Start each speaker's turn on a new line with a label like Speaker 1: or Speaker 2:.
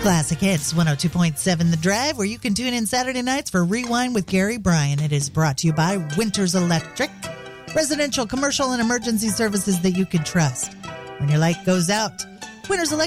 Speaker 1: Classic Hits 102.7 The Drive, where you can tune in Saturday nights for Rewind with Gary Bryan. It is brought to you by Winters Electric, residential, commercial, and emergency services that you can trust. When your light goes out, Winters Electric